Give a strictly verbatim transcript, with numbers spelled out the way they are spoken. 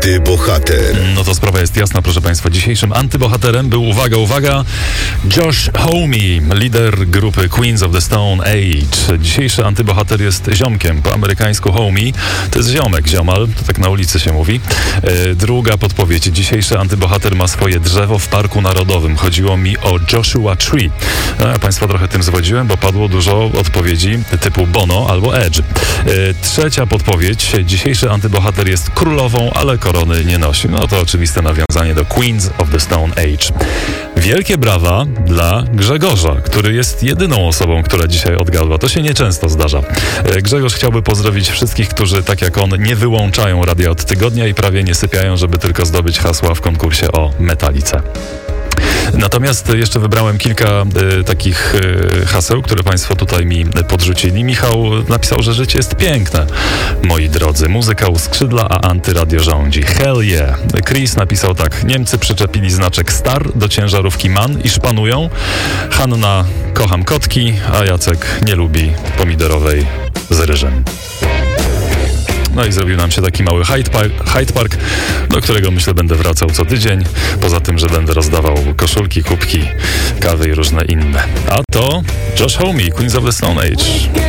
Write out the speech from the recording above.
Antybohater. No to sprawa jest jasna, proszę Państwa. Dzisiejszym antybohaterem był, uwaga, uwaga, Josh Homme, lider grupy Queens of the Stone Age. Dzisiejszy antybohater jest ziomkiem, po amerykańsku Homme. To jest ziomek, ziomal, to tak na ulicy się mówi. E, druga podpowiedź. Dzisiejszy antybohater ma swoje drzewo w Parku Narodowym. Chodziło mi o Joshua Tree. Ja Państwa trochę tym zwodziłem, bo padło dużo odpowiedzi typu Bono albo Edge. E, trzecia podpowiedź. Dzisiejszy antybohater jest królową, ale korony nie nosi. No to oczywiste nawiązanie do Queens of the Stone Age. Wielkie brawa dla Grzegorza, który jest jedyną osobą, która dzisiaj odgadła. To się nieczęsto zdarza. E, Grzegorz chciałby pozdrowić wszystkich, którzy tak jak on nie wyłączają radia od tygodnia i prawie nie sypiają, żeby tylko zdobyć hasła w konkursie o Metalice. Natomiast jeszcze wybrałem kilka y, takich y, haseł, które Państwo tutaj mi podrzucili. Michał napisał, że życie jest piękne. Moi drodzy, muzyka uskrzydla, a antyradio rządzi. Hell yeah. Chris napisał tak. Niemcy przyczepili znaczek Star do ciężarówki MAN i szpanują. Hanna, kocham kotki, a Jacek nie lubi pomidorowej z ryżem. No i zrobił nam się taki mały Hyde Park, Hyde Park, do którego myślę będę wracał co tydzień. Poza tym, że będę rozdawał koszulki, kubki, kawy i różne inne. A to Josh Homme, Queens of the Stone Age.